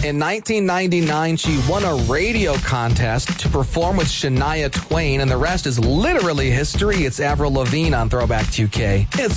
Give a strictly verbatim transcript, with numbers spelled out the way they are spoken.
In nineteen ninety-nine, she won a radio contest to perform with Shania Twain, and the rest is literally history. It's Avril Lavigne on Throwback two K. It's